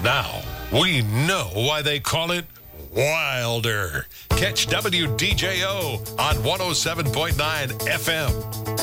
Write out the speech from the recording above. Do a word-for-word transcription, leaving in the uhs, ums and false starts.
Now, we know why they call it Wilder. Catch W D J O on one oh seven point nine F M.